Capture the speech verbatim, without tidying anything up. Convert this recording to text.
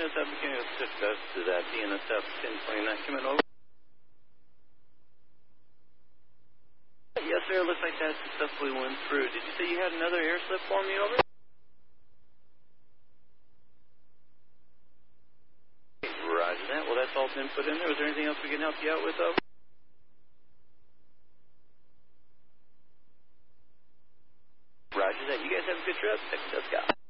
N S F mechanical success to that D N S F ten twenty-nine. Come in over. Yes, sir. Looks like that successfully went through. Did you say you had another air slip for me over? Roger that. Well, that's all been put in there. Was there anything else we can help you out with, over? Roger that. You guys have a good trip. Let's go.